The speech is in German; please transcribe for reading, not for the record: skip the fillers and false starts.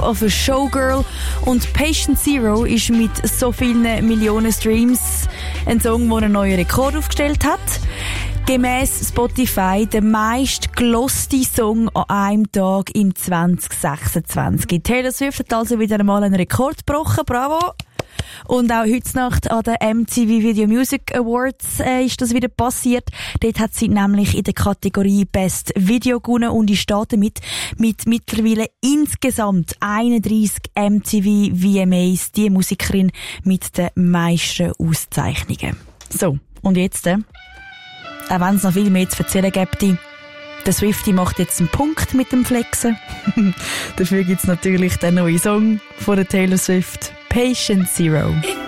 of a Showgirl und Patient Zero ist mit so vielen Millionen Streams ein Song, der einen neuen Rekord aufgestellt hat. Gemäss Spotify der meistgeloste Song an einem Tag im 2026. Taylor Swift hat also wieder einmal einen Rekord gebrochen. Bravo! Und auch heute Nacht an den MTV Video Music Awards ist das wieder passiert. Dort hat sie nämlich in der Kategorie Best Video gewonnen und ist damit mit mittlerweile insgesamt 31 MTV VMAs die Musikerin mit den meisten Auszeichnungen. So, und jetzt, auch wenn es noch viel mehr zu erzählen gibt, der Swiftie macht jetzt einen Punkt mit dem Flexen. Dafür gibt es natürlich den neuen Song von der Taylor Swift, Patient Zero.